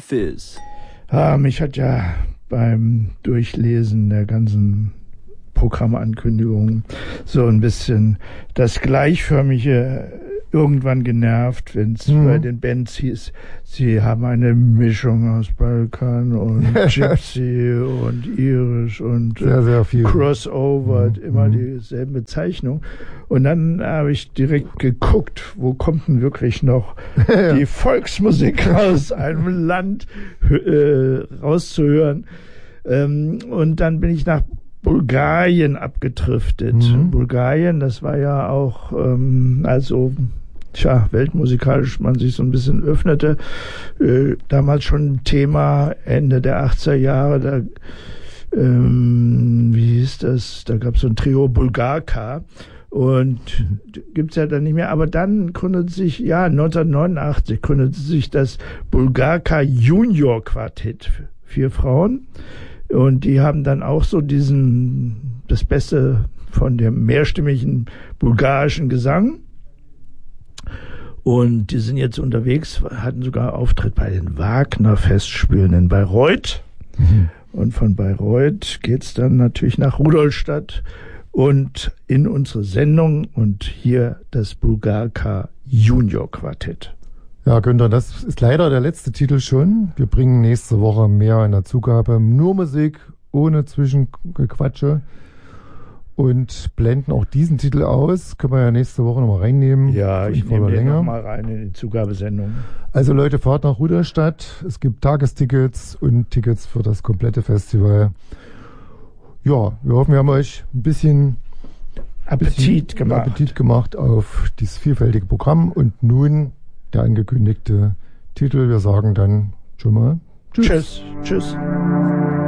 Fizz. Mich hat ja beim Durchlesen der ganzen Programmankündigungen so ein bisschen das Gleichförmige irgendwann genervt, wenn es bei den Bands hieß, sie haben eine Mischung aus Balkan und Gypsy und Irisch und sehr, sehr viel Crossover, immer dieselben Bezeichnungen. Und dann habe ich direkt geguckt, wo kommt denn wirklich noch die Volksmusik aus einem Land rauszuhören. Und dann bin ich nach Bulgarien abgedriftet. Bulgarien, das war ja auch, weltmusikalisch man sich so ein bisschen öffnete. Damals schon ein Thema, Ende der 80er Jahre, da, wie hieß das? Da gab es so ein Trio Bulgarka. Und gibt's ja dann nicht mehr. Aber dann gründete sich, 1989 gründete sich das Bulgarka Junior Quartett. 4 Frauen. Und die haben dann auch so das Beste von dem mehrstimmigen bulgarischen Gesang. Und die sind jetzt unterwegs, hatten sogar Auftritt bei den Wagner-Festspielen in Bayreuth. Und von Bayreuth geht's dann natürlich nach Rudolstadt und in unsere Sendung und hier das Bulgarka Junior Quartett. Ja, Günther, das ist leider der letzte Titel schon. Wir bringen nächste Woche mehr in der Zugabe. Nur Musik, ohne Zwischengequatsche. Und blenden auch diesen Titel aus. Können wir ja nächste Woche nochmal reinnehmen. Ja, ich nehme den nochmal rein in die Zugabesendung. Also Leute, fahrt nach Rudolstadt. Es gibt Tagestickets und Tickets für das komplette Festival. Ja, wir hoffen, wir haben euch ein bisschen Appetit gemacht auf dieses vielfältige Programm. Und nun der angekündigte Titel. Wir sagen dann schon mal Tschüss. Tschüss.